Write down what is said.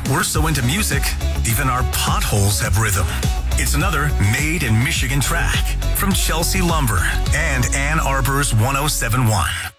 We're so into music, even our potholes have rhythm. It's another Made in Michigan track from Chelsea Lumber and Ann Arbor's 1071.